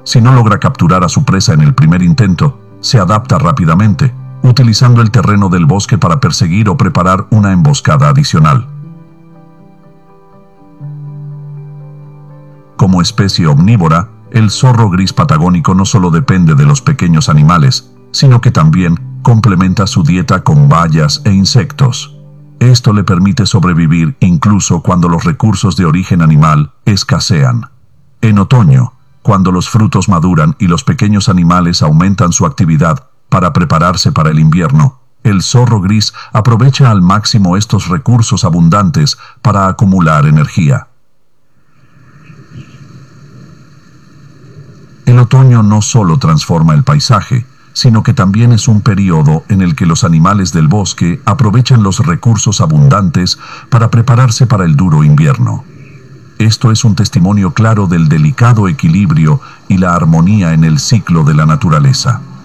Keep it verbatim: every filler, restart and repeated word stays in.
Si no logra capturar a su presa en el primer intento, se adapta rápidamente, utilizando el terreno del bosque para perseguir o preparar una emboscada adicional. Como especie omnívora, el zorro gris patagónico no solo depende de los pequeños animales, sino que también complementa su dieta con bayas e insectos. Esto le permite sobrevivir incluso cuando los recursos de origen animal escasean. En otoño, cuando los frutos maduran y los pequeños animales aumentan su actividad para prepararse para el invierno, el zorro gris aprovecha al máximo estos recursos abundantes para acumular energía. El otoño no solo transforma el paisaje, sino que también es un periodo en el que los animales del bosque aprovechan los recursos abundantes para prepararse para el duro invierno. Esto es un testimonio claro del delicado equilibrio y la armonía en el ciclo de la naturaleza.